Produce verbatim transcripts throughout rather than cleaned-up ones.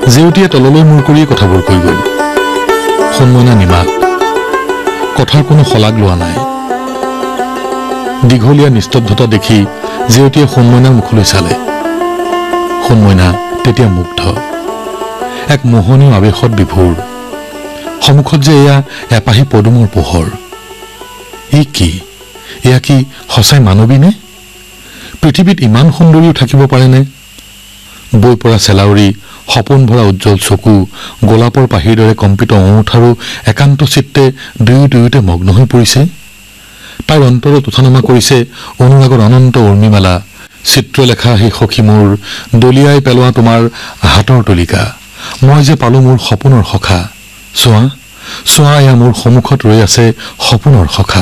জেউতীয়ে তললৈ মূৰ কৰি কথাবোৰ কৈ গ'ল। সোণমইনা নিমাত কথাৰ কোনো শলাগ লোৱা নাই। দীঘলীয়া নিস্তব্ধতা দেখি জেউতীয়ে সোণমইনাৰ মুখলৈ চালে। সোণমইনা তেতিয়া মুগ্ধ, এক মোহনীয় আৱেশত বিভোৰ। সন্মুখত যে এয়া এপাহি পদুমৰ পোহৰ। ই কি, এয়া কি সঁচাই মানৱীনে? পৃথিৱীত ইমান সুন্দৰীও থাকিব পাৰেনে? বৈ পৰা চেলাউৰি, সপোন ভৰা উজ্জ্বল চকু, গোলাপৰ পাহিৰ দৰে কম্পিত ওঁঠ আৰু একান্ত চিত্তে দুয়ো দুয়োতে মগ্ন হৈ পৰিছে। তাইৰ অন্তৰত উঠানমা কৰিছে অনুৰাগৰ অনন্ত উৰ্মিমালা। চিত্ৰলেখা সেই সখী মোৰ, দলিয়াই পেলোৱা তোমাৰ হাতৰ তলিকা। মই যে পালো মোৰ সপোনৰ সখা। চোৱা চোৱা, এয়া মোৰ সন্মুখত ৰৈ আছে সপোনৰ সখা।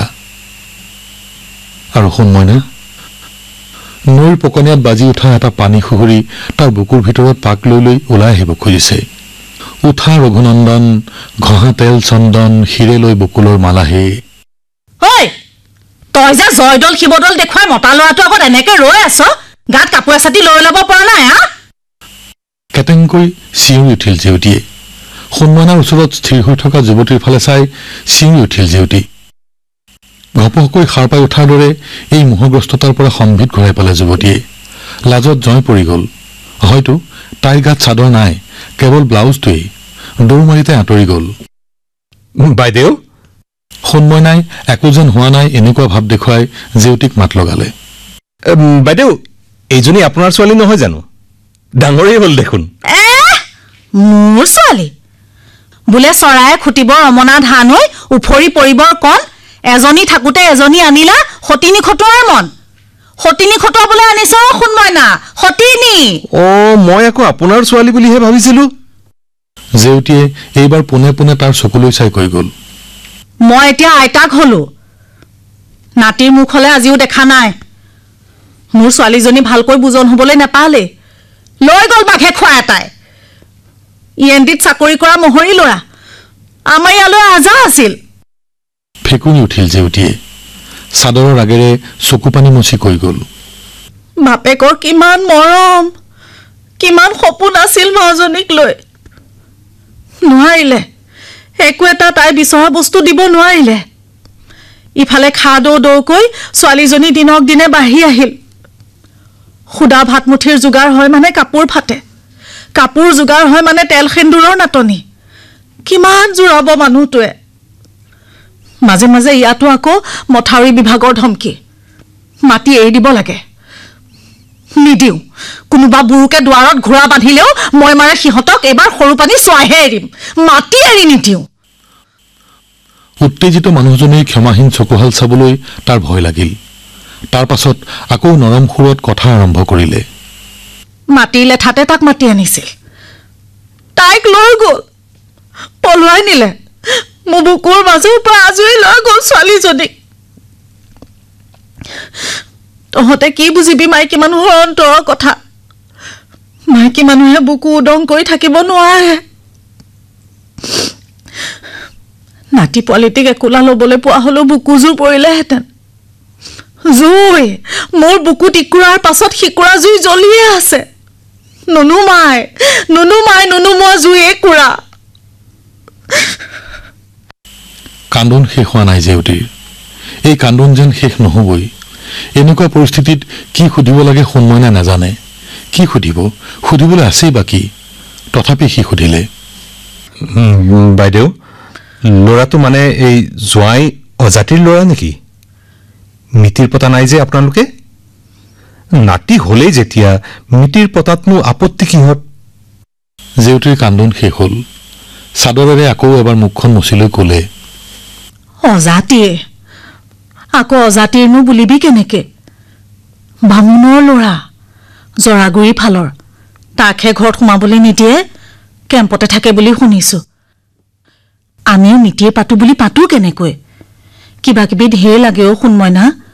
আৰু সোণমইনা নৈৰ পকনীয়াত বাজি উঠা এটা পানী সুহুৰি তাৰ বুকুৰ ভিতৰত পাক লৈ লৈ ওলাই আহিব খুজিছে। উঠা ৰঘুনন্দন, ঘঁহা তেল চন্দন, শিৰে লৈ বকুলৰ মালাহে। তই যে জয়দল শিৱদল দেখুৱাই মতা ল'ৰাটো আগত এনেকে ৰৈ আছ, গাত কাপোৰ এচাতি লৈ ল'ব পৰা নাই? হা? কেটেংকৈ চিঞৰি উঠিল জেউতীয়ে। সোণমইনাৰ ওচৰত স্থিৰ হৈ থকা যুৱতীৰ ফালে চাই চিঞৰি উঠিল জেউতী। ঘপহকৈ সাৰ পাই উঠাৰ দৰে এই মোহগ্ৰস্ততাৰ পৰা সম্বিত ঘূৰাই পালে যুৱতীয়ে। লাজত জয় পৰি গ'ল। হয়তো তাইৰ গাত চাদৰ নাই, কেৱল ব্লাউজটোৱেই। দৌৰ মাৰি তাই আঁতৰি গ'ল। বাইদেউ? সোণমইনাই একো যেন হোৱা নাই এনেকুৱা ভাৱ দেখুৱাই জেউতীক মাত লগালে। বাইদেউ, এইজনী আপোনাৰ ছোৱালী নহয় জানো? ডাঙৰেই হ'ল দেখোন। মোৰ ছোৱালী বোলে চৰায়ে খুটিব ৰমনা ধান হৈ উফৰি পৰিবৰ কণ, এজনী থাকোতে এজনী আনিলা, সতিনী খটোৱাৰ মন। সতিনী খটোৱাবলৈ আনিছ সোণমইনা, সতিনী। অ, মই আকৌ আপোনাৰ ছোৱালী বুলিহে ভাবিছিলো। জেউতীয়ে এইবাৰ পোনে পোনে তাৰ চকুলৈ চাই কৈ গ'ল। মই এতিয়া আইতাক হলো, নাতিৰ মুখলৈ আজিও দেখা নাই। মোৰ ছোৱালীজনী ভালকৈ বুজন হবলৈ নেপালে, লৈ গ'ল বাঘে খোৱা এটাই। ই এন ডিত চাকৰি কৰা মহৰী ল'ৰা, আমাৰ ইয়ালৈ আজা আছিল। ফেকুনি উঠিল জেউতীয়ে। চাদৰৰ আগেৰে চকু পানী মচি কৈ গ'ল। বাপেকৰ কিমান মৰম, কিমান সপোন আছিল মাজনীক লৈ। নোৱাৰিলে, একো এটা তাই বিচৰা বস্তু দিব নোৱাৰিলে। ইফালে খা দৌ দৌকৈ ছোৱালীজনী দিনক দিনে বাঢ়ি আহিল। সুদা ভাতমুঠিৰ যোগাৰ হয় মানে কাপোৰ ফাটে, কাপোৰ যোগাৰ হয় মানে তেল সেন্দুৰৰ নাটনি। কিমান জোৰাব মানুহটোৱে। মাজে মাজে ইয়াতো আকৌ মথাউৰি বিভাগৰ ধমকি, মাটি এৰি দিব লাগে। নিদিওঁ, কোনোবা বুৰুকে দুৱাৰত ঘোঁৰা বান্ধিলেও মই মাৰে সিহঁতক এইবাৰ সৰু পানী চোৱাইহে এৰিম, মাটি এৰি নিদিওঁ। উত্তেজিত মানুহজনীৰ ক্ষমাহীন চকুহাল চাবলৈ তাৰ ভয় লাগিল। তাৰ পাছত আকৌ নৰম সুৰত কথা আৰম্ভ কৰিলে। মাটিৰ লেঠাতে তাক মাতি আনিছিল, তাইক লৈ গ'ল, পলুৱাই নিলে। মোৰ বুকুৰ মাজৰ পৰা আজৰি লৈ গ'ল ছোৱালীজনীক। তহঁতে কি বুজিবি মাইকী মানুহৰ অন্তৰৰ কথা? মাইকী মানুহে বুকু উদং কৰি থাকিব নোৱাৰে। নাতি পোৱালিটিক একোলা ল'বলৈ পোৱা হলেও বুকুজোৰ পৰিলেহেঁতেন। জুই মোৰ বুকু টিকুৰাৰ পাছত সিকুৰা জুই জ্বলিয়ে আছে। নুনুমাই নুনুমাই নুনুমোৱা জুই একুৰা। কান্দোন শেষ হোৱা নাই জেউতীৰ। এই কান্দোন যেন শেষ নহবই। এনেকুৱা পৰিস্থিতিত কি সুধিব লাগে সোণমইনা নাজানে। কি সুধিব, সুধিবলৈ আছেই বাকী। তথাপি সি সুধিলে। বাইদেউ, ল'ৰাটো মানে এই জোঁৱাই অজাতিৰ ল'ৰা নেকি? মিতিৰ পতা নাই যে আপোনালোকে? নাতি হলেই যেতিয়া মিতিৰ পতাতনো আপত্তি কিহত? জেউতীৰ কান্দোন শেষ হ'ল। চাদৰেৰে আকৌ এবাৰ মুখখন মচিলৈ ক'লে। অজাতিয়ে আকৌ অজাতিৰনো বুলিবি কেনেকে? বামুণৰ ল'ৰা, জৰাগুৰি ফালৰ। তাকহে ঘৰত সোমাবলৈ নিদিয়ে, কেম্পতে থাকে বুলি শুনিছো। আমিও মিতিৰ পাতো বুলি পাতো কেনেকৈ? কিবা কিবি ঢেৰ লাগে অ সোণমইনা।